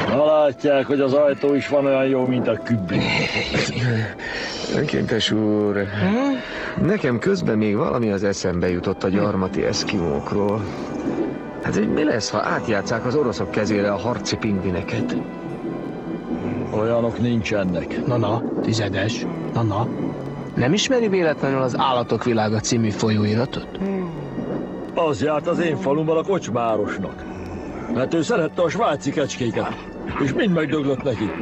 Ha látják, hogy az ajtó is van olyan jó, mint a kübbi. Önkéntes úr, nekem közben még valami az eszembe jutott a gyarmati eszkimókról. Hát, hogy mi lesz, ha átjátszák az oroszok kezére a harci pingvineket? Olyanok nincsenek. Na, tizedes. Na. Nem ismeri véletlenül az Állatok világa című folyóiratot? Az járt az én falumban a kocsmárosnak. Mert ő szerette a svájci kecskéket, és mind megdöglött neki.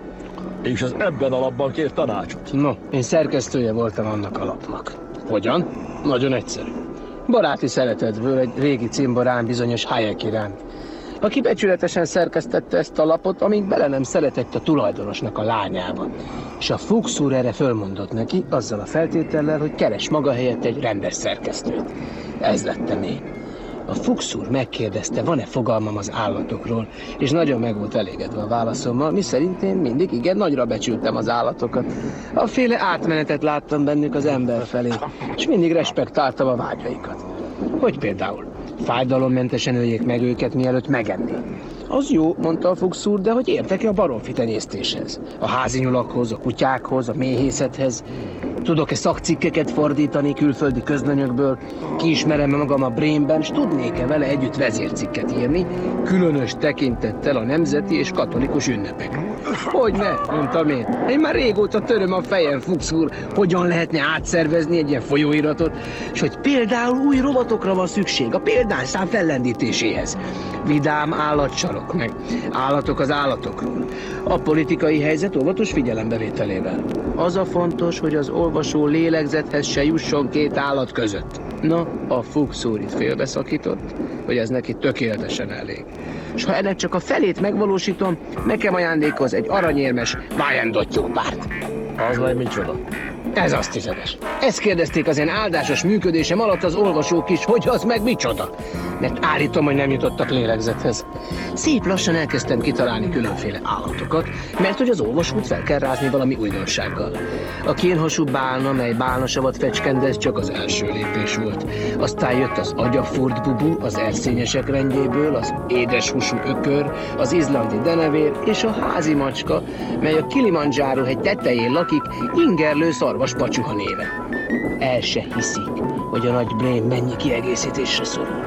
És az ebben a lapban kért tanácsot. No, én szerkesztője voltam annak a lapnak. Hogyan? Nagyon egyszerű. Baráti szeretetből egy régi cimborán bizonyos Hayek iránt, aki becsületesen szerkesztette ezt a lapot, amíg bele nem szeretett a tulajdonosnak a lányába. És a Fuchs úr erre fölmondott neki, azzal a feltétellel, hogy keres maga helyett egy rendes szerkesztőt. Ez lettem én. A Fuchs úr megkérdezte, van-e fogalmam az állatokról, és nagyon meg volt elégedve a válaszommal, miszerint én mindig igen nagyra becsültem az állatokat. Afféle átmenetet láttam bennük az ember felé, és mindig respektáltam a vágyaikat. Hogy például fájdalommentesen öljék meg őket, mielőtt megenni. Az jó, mondta a Fuchs úr, de hogy értek-e a baromfi tenyésztéshez? A házi nyulakhoz, a kutyákhoz, a méhészethez? Tudok-e szakcikkeket fordítani külföldi közlönyökből? Kiismerem magam a Brainben, és tudnék-e vele együtt vezércikket írni, különös tekintettel a nemzeti és katolikus ünnepekre? Hogyne, mondtam én már régóta töröm a fejem, Fuchs úr, hogyan lehetne átszervezni egy ilyen folyóiratot, és hogy például új rovatokra van szükség a példányszám fellendítéséhez. Vidám állatsarok, meg állatok az állatokról. A politikai helyzet óvatos figyelembevételével. Az a fontos, hogy az olvasó lélegzethez se jusson két állat között. Na, a Fuchs úr itt félbeszakított, hogy ez neki tökéletesen elég. És ha ennek csak a felét megvalósítom, nekem ajándékoz egy aranyérmes Wyandotte-párt. Az meg micsoda? Ez az, tizedes. Ezt kérdezték az én áldásos működésem alatt az olvasók is, hogy az meg micsoda. Mert állítom, hogy nem jutottak lélegzethez. Szép lassan elkezdtem kitalálni különféle állatokat, mert hogy az olvasót fel kell rázni valami újdonsággal. A kénhasú bálna, mely bálnasavat fecskendez, csak az első lépés volt. Aztán jött az agyafurt bubu, az erszényesek rendjéből, az édeshúsú ökör, az izlandi denevér és a házi macska, mely a Kilimanjaro hegy tetején lakik, ingerlő szarvaspacsúha néven. El se hiszik, hogy a nagy Brain mennyi kiegészítésre szorul.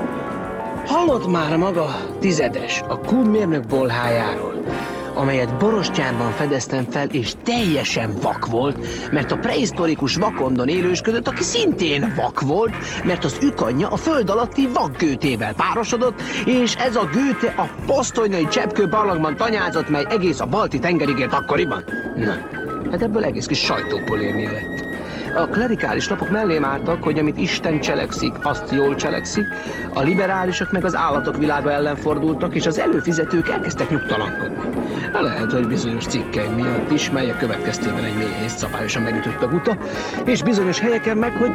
Hallott már maga, tizedes, a Kuhn mérnök bolhájáról, amelyet Borostyánban fedeztem fel, és teljesen vak volt, mert a prehisztorikus vakondon élősködött, aki szintén vak volt, mert az ükanyja a föld alatti vakgőtével párosodott, és ez a gőte a posztolynai cseppkő barlangban tanyázott, mely egész a balti tengerig ért akkoriban. Na, hát ebből egész kis sajtópolémia lett. A klerikális lapok mellém álltak, hogy amit Isten cselekszik, azt jól cselekszik, a liberálisok meg az állatok világa ellen fordultak, és az előfizetők elkezdtek nyugtalankodni. Lehet, hogy bizonyos cikkeim miatt is, melyek következtében egy méhész szabályosan megütött a guta, és bizonyos helyeken meg, hogy